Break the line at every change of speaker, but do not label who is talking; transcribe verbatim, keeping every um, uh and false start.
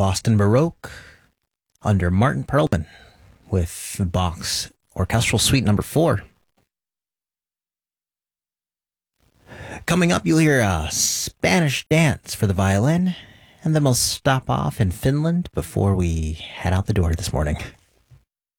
Boston Baroque under Martin Perlman with Bach's Orchestral Suite number four. Coming up, you'll hear a Spanish dance for the violin, and then we'll stop off in Finland before we head out the door this morning.